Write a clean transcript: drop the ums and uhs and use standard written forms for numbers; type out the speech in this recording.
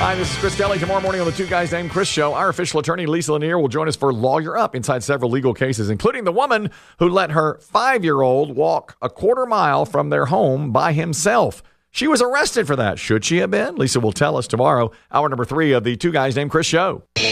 Hi, this is Chris Kelly. Tomorrow morning on the Two Guys Named Chris show, our official attorney, Lisa Lanier, will join us for Lawyer Up inside several legal cases, including the woman who let her 5-year-old walk a quarter mile from their home by himself. She was arrested for that. Should she have been? Lisa will tell us tomorrow, hour number 3 of the Two Guys Named Chris show.